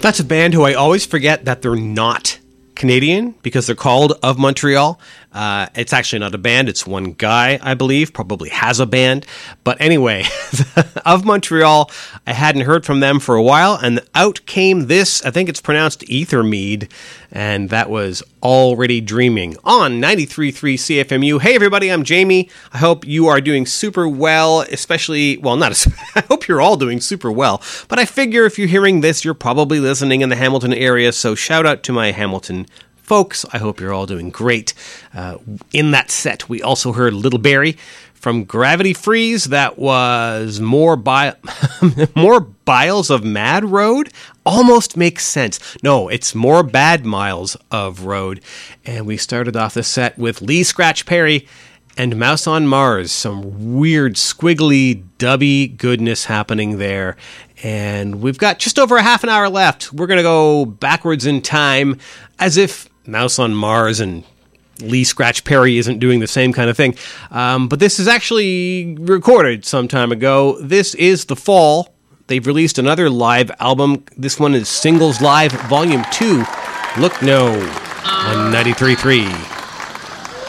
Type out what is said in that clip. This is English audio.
That's a band who I always forget that they're not Canadian because they're called Of Montreal. It's actually not a band. It's one guy, I believe, probably has a band. But anyway, Of Montreal, I hadn't heard from them for a while, and out came this, I think it's pronounced Ethermead, and that was Already Dreaming on 93.3 CFMU. Hey everybody, I'm Jamie. I hope you are doing super well, especially, well, I hope you're all doing super well, but I figure if you're hearing this, you're probably listening in the Hamilton area, so shout out to my Hamilton folks. I hope you're all doing great. In that set, we also heard Little Barry from Gravity Freeze. That was More Biles of Mad Road. Almost makes sense. No, it's More Bad Miles of Road. And we started off the set with Lee Scratch Perry and Mouse on Mars. Some weird, squiggly, dubby goodness happening there. And we've got just over a half an hour left. We're going to go backwards in time as if Mouse on Mars and Lee Scratch Perry isn't doing the same kind of thing. But this is actually recorded some time ago. This is The Fall. They've released another live album. This one is Singles Live Volume 2. Look No on 93.3.